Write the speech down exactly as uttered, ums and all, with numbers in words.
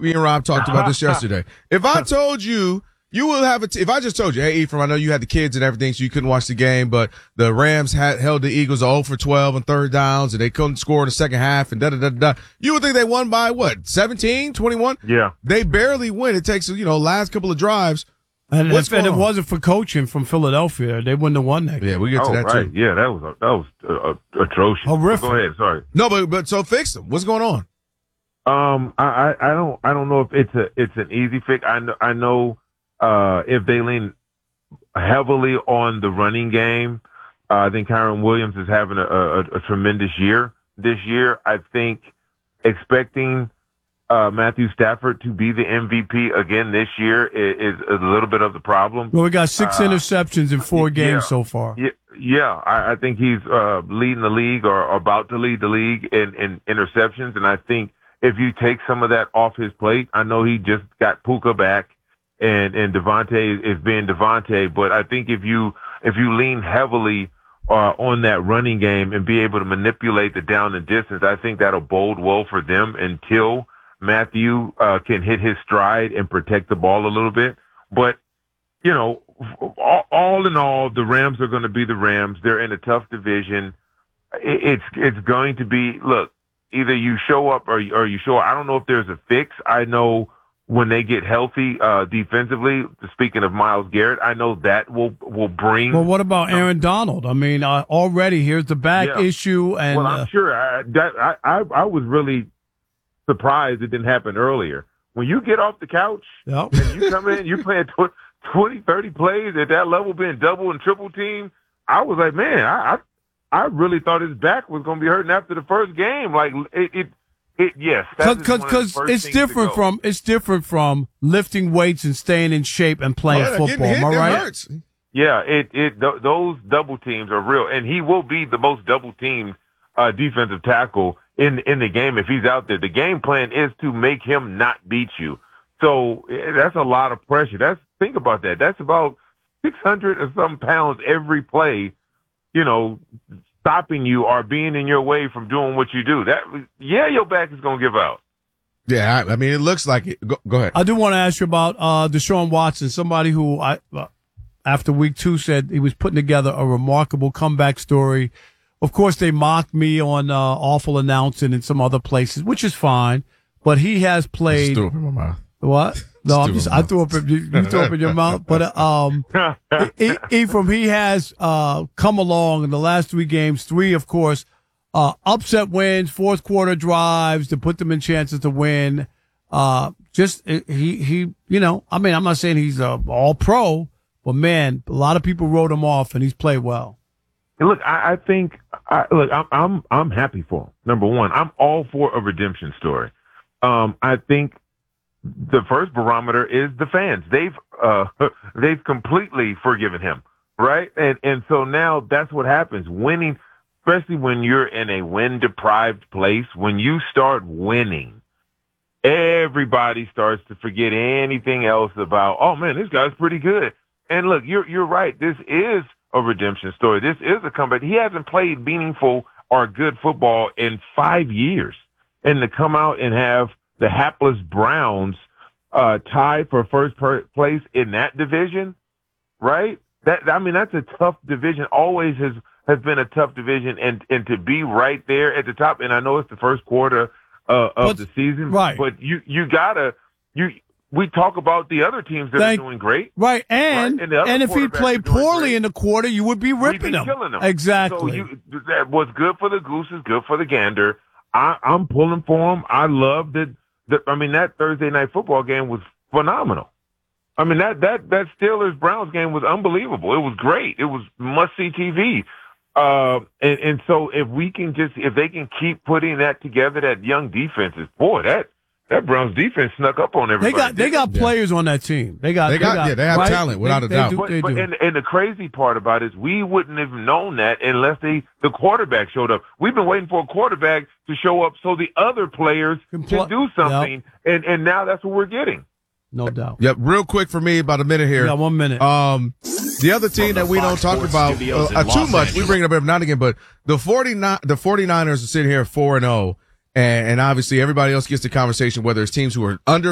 me and Rob talked about this yesterday. If I told you, you will have a t- if I just told you, hey, Ephraim, I know you had the kids and everything, so you couldn't watch the game, but the Rams had held the Eagles zero for twelve on third downs, and they couldn't score in the second half, and da da da da. You would think they won by what, seventeen, twenty-one? Yeah. They barely win. It takes, you know, last couple of drives. And What's if and it on? wasn't for coaching from Philadelphia, they wouldn't have won that game. Yeah, we get to oh, that right. too. Yeah, that was that was uh, atrocious. Horrific. Go ahead. Sorry. No, but but so fix them. What's going on? Um, I, I I don't I don't know if it's a it's an easy fix. I know I know uh, if they lean heavily on the running game, uh, I think Kyron Williams is having a, a, a tremendous year this year. I think expecting uh, Matthew Stafford to be the M V P again this year is, is a little bit of the problem. Well, we got six uh, interceptions in four games yeah, so far. Yeah, yeah I, I think he's uh, leading the league or about to lead the league in, in interceptions, and I think if you take some of that off his plate, I know he just got Puka back, and and Devontae is being Devontae, but I think if you if you lean heavily uh, on that running game and be able to manipulate the down and distance, I think that'll bode well for them until Matthew uh, can hit his stride and protect the ball a little bit. But you know, all, all in all, the Rams are going to be the Rams. They're in a tough division. It, it's it's going to be look. Either you show up or, or you show up. I don't know if there's a fix. I know when they get healthy uh, defensively, speaking of Myles Garrett, I know that will will bring. Well, what about Aaron Donald? I mean, uh, already here's the back Yeah. issue. And well, I'm uh, sure I, that, I, I, I was really surprised it didn't happen earlier. When you get off the couch yep. and you come in, you're playing twenty, thirty plays at that level, being double and triple team, I was like, man, I, I I really thought his back was going to be hurting after the first game. Like it, it, it yes, because it's different from it's different from lifting weights and staying in shape and playing Yeah, football. hit, Am I it right? hurts. Yeah, it it th- those double teams are real, and he will be the most double teamed uh, defensive tackle in in the game if he's out there. The game plan is to make him not beat you. So eh, that's a lot of pressure. That's think about that. That's about six hundred or some pounds every play. You know, stopping you or being in your way from doing what you do. That, yeah, your back is going to give out. Yeah, I, I mean, it looks like it. Go, go ahead. I do want to ask you about uh, Deshaun Watson, somebody who I, uh, after week two said he was putting together a remarkable comeback story. Of course, they mocked me on uh, awful announcing in some other places, which is fine. But he has played. Threw up in my mouth. What? No, I'm just, I threw up, in, you threw up in your mouth. But, um, E- Ephraim, he has, uh, come along in the last three games. Three, of course, uh, upset wins, fourth quarter drives to put them in chances to win. Uh, just, he, he, you know, I mean, I'm not saying he's a all pro, but man, a lot of people wrote him off and he's played well. And look, I, I think, I, look, I'm, I'm, I'm happy for him. Number one, I'm all for a redemption story. Um, I think, the first barometer is the fans. They've uh, they've completely forgiven him, right? And and so now that's what happens. Winning, especially when you're in a win-deprived place, when you start winning, everybody starts to forget anything else about, oh man, this guy's pretty good. And look, you're you're right. This is a redemption story. This is a comeback. He hasn't played meaningful or good football in five years, and to come out and have the hapless Browns uh, tie for first per- place in that division, right? That I mean, that's a tough division. Always has has been a tough division, and and to be right there at the top. And I know it's the first quarter uh, of but, the season, right? But you you gotta you. We talk about the other teams that Thank, are doing great, right? And right? and, and if he played poorly great, in the quarter, you would be ripping be him. Killing them. Exactly. So you, that what's good for the goose is good for the gander. I, I'm pulling for him. I love that. The, I mean, that Thursday night football game was phenomenal. I mean, that that that Steelers Browns game was unbelievable. It was great. It was must see T V. Uh, and, and so if we can just if they can keep putting that together, that young defense is boy that that Browns defense snuck up on everybody. They got they got players yeah. on that team. They got they got, they got yeah they have right? talent without they, a doubt. They do, but, they but, do. And, and the crazy part about it is we wouldn't have known that unless they the quarterback showed up. We've been waiting for a quarterback to show up so the other players can, pl- can do something, yep. and and now that's what we're getting. No doubt. Yep. Real quick for me, about a minute here. Yeah, one minute. Um, the other team that we Fox don't talk about uh, uh, too much, Angeles. We bring it up every now and again, but the forty-nine the 49ers are sitting here four and zero, and obviously everybody else gets the conversation, whether it's teams who are under